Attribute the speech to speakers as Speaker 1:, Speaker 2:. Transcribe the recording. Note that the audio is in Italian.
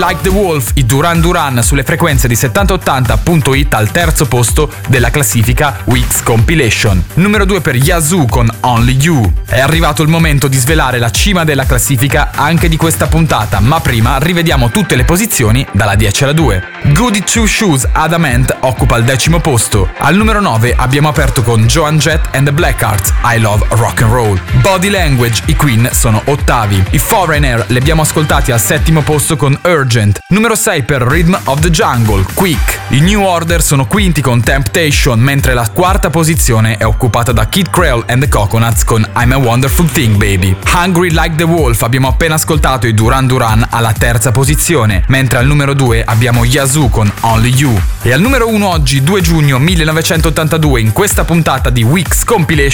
Speaker 1: Like the Wolf, i Duran Duran sulle frequenze di 7080.it al terzo posto della classifica Weeks Compilation. Numero 2 per Yazoo con Only You. È arrivato il momento di svelare la cima della classifica anche di questa puntata, ma prima rivediamo tutte le posizioni dalla 10 alla 2. Goody Two Shoes Adamant occupa il 10° posto. Al numero 9 abbiamo aperto con Joan Jett and the Blackhearts, I Love Rock and Roll. Body Language, i Queen, sono ottavi. I Foreigner li abbiamo ascoltati al 7° posto con Urgent. Numero 6 per Rhythm of the Jungle, Quick. I New Order sono quinti con Temptation, mentre la 4ª posizione è occupata da Kid Creole and the Coconuts con I'm a Wonderful Thing Baby. Hungry Like the Wolf abbiamo appena ascoltato i Duran Duran alla 3ª posizione, mentre al numero 2 abbiamo Yazoo con Only You. E al numero 1 oggi, 2 giugno 1982, in questa puntata di Weeks Compilation